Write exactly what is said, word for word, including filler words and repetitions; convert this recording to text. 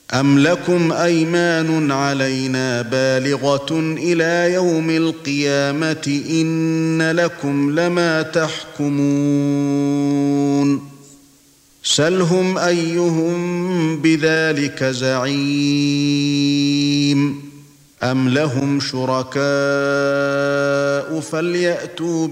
أَمْ لَكُمْ أَيْمَانٌ عَلَيْنَا بَالِغَةٌ إِلَى يَوْمِ الْقِيَامَةِ إِنَّ لَكُمْ لَمَا تَحْكُمُونَ سَلْهُمْ أَيُّهُم بِذَلِكَ زَعِيمٌ أَمْ لَهُمْ شُرَكَاءُ فَلْيَأْتُوا